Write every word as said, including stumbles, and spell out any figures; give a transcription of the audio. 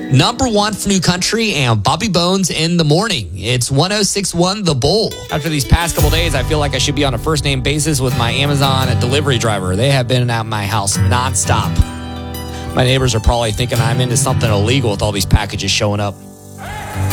Number one for New Country and Bobby Bones in the morning. It's one oh six point one The Bull. After these past couple days, I feel like I should be on a first name basis with my Amazon delivery driver. They have been at my house nonstop. My neighbors are probably thinking I'm into something illegal with all these packages showing up.